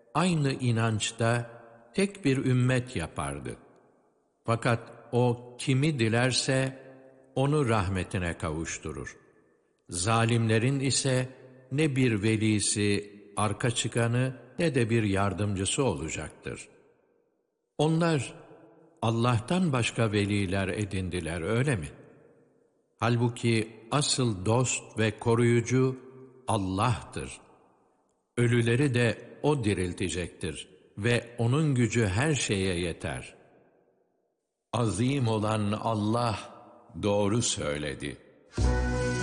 aynı inançta tek bir ümmet yapardı. Fakat o kimi dilerse onu rahmetine kavuşturur. Zalimlerin ise ne bir velisi, arka çıkanı ne de bir yardımcısı olacaktır. Onlar Allah'tan başka veliler edindiler, öyle mi? Halbuki asıl dost ve koruyucu Allah'tır. Ölüleri de O diriltecektir ve O'nun gücü her şeye yeter. Azim olan Allah doğru söyledi.